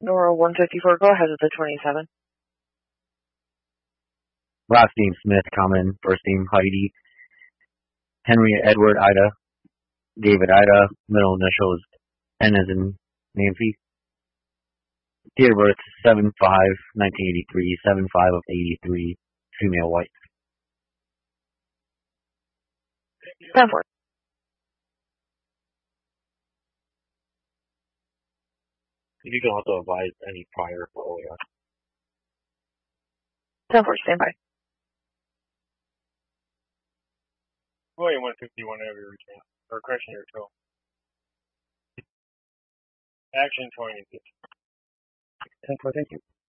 Nora 154, go ahead with the 27. Last name Smith, common. First name Heidi. Henry Edward Ida. David Ida. Middle initials N as in Nancy. Date of birth 7/5/1983. 7/5 of 83. Female, white. 10-4. You can also advise any prior FOIA. 10-4, stand by. William 151 over your return. Or question your tool. Action 20. 10-4, thank you.